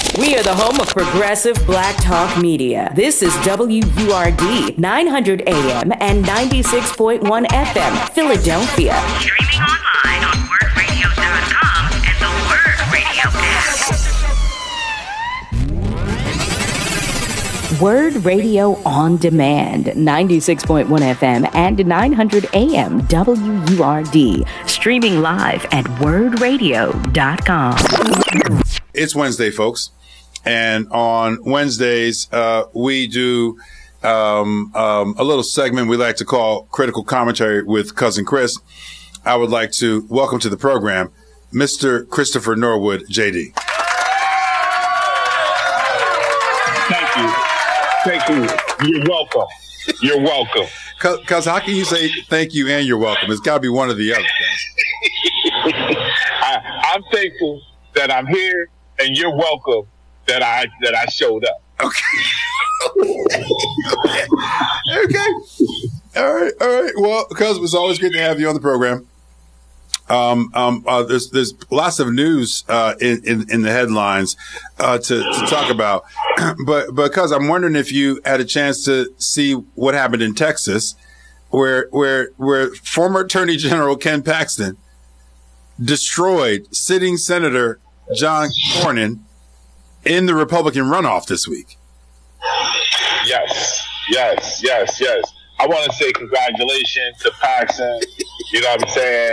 We are the home of progressive black talk media. This is WURD 900 AM and 96.1 FM, Philadelphia. Streaming online on wordradio.com and the Word Radio app. Word Radio on Demand, 96.1 FM and 900 AM, WURD. Streaming live at wordradio.com. It's Wednesday, folks. And on Wednesdays, we do a little segment we like to call Critical Commentary with Cousin Chris. I would like to welcome to the program Mr. Christopher Norwood, JD. Thank you. You're welcome. You're welcome. Cause how can you say thank you and you're welcome? It's got to be one or the other things. I'm thankful that I'm here, and you're welcome that I showed up. Okay. Okay. All right. Well, cuz it's always good to have you on the program. There's lots of news in the headlines to talk about, but because I'm wondering if you had a chance to see what happened in Texas, where former Attorney General Ken Paxton destroyed sitting Senator John Cornyn in the Republican runoff this week. Yes. I want to say congratulations to Paxton. You know what I'm saying?